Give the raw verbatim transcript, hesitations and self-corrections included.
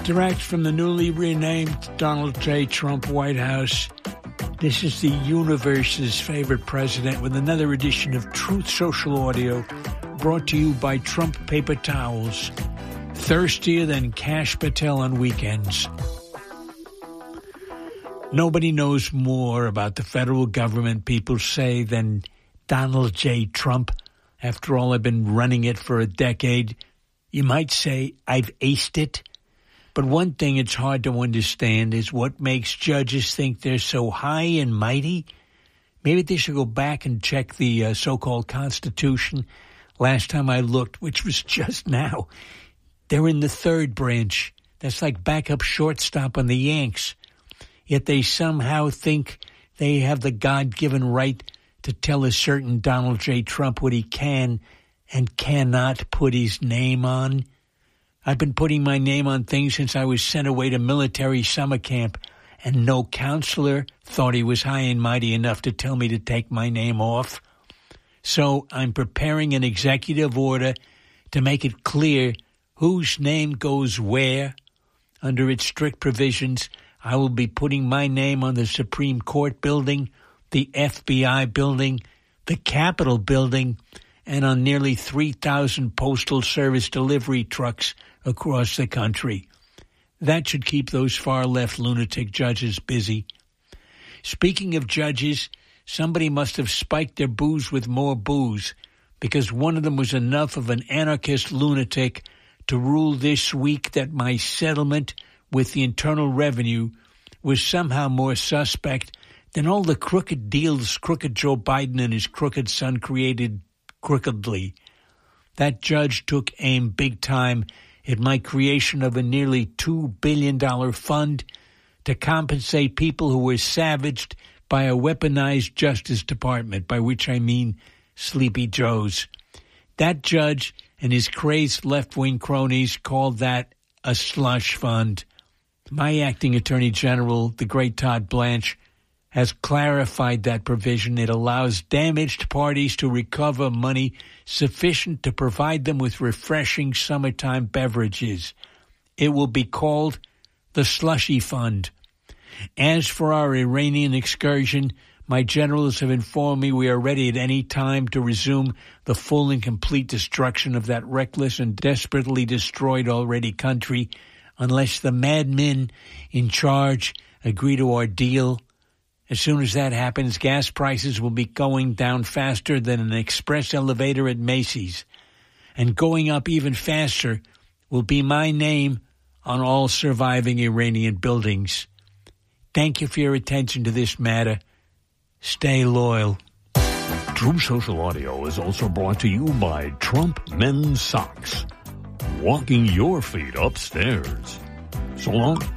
Direct from the newly renamed Donald J. Trump White House, this is the universe's favorite president with another edition of Truth Social Audio, brought to you by Trump Paper Towels, thirstier than Kash Patel on weekends. Nobody knows more about the federal government, people say, than Donald J. Trump. After all, I've been running it for a decade. You might say I've aced it. But one thing it's hard to understand is what makes judges think they're so high and mighty. Maybe they should go back and check the uh, so-called Constitution. Last time I looked, which was just now, they're in the third branch. That's like backup shortstop on the Yanks. Yet they somehow think they have the God-given right to tell a certain Donald J. Trump what he can and cannot put his name on. I've been putting my name on things since I was sent away to military summer camp, and no counselor thought he was high and mighty enough to tell me to take my name off. So I'm preparing an executive order to make it clear whose name goes where. Under its strict provisions, I will be putting my name on the Supreme Court building, the F B I building, the Capitol building, and on nearly three thousand Postal Service delivery trucks across the country. That should keep those far-left lunatic judges busy. Speaking of judges, somebody must have spiked their booze with more booze, because one of them was enough of an anarchist lunatic to rule this week that my settlement with the Internal Revenue was somehow more suspect than all the crooked deals crooked Joe Biden and his crooked son created crookedly. That judge took aim big time at my creation of a nearly two billion dollars fund to compensate people who were savaged by a weaponized Justice Department, by which I mean Sleepy Joes. That judge and his crazed left-wing cronies called that a slush fund. My acting Attorney General, the great Todd Blanche, has clarified that provision. It allows damaged parties to recover money sufficient to provide them with refreshing summertime beverages. It will be called the Slushy Fund. As for our Iranian excursion, my generals have informed me we are ready at any time to resume the full and complete destruction of that reckless and desperately destroyed already country, unless the madmen in charge agree to our deal. As soon as that happens, gas prices will be going down faster than an express elevator at Macy's. And going up even faster will be my name on all surviving Iranian buildings. Thank you for your attention to this matter. Stay loyal. True Social Audio is also brought to you by Trump Men's Socks. Walking your feet upstairs. So long.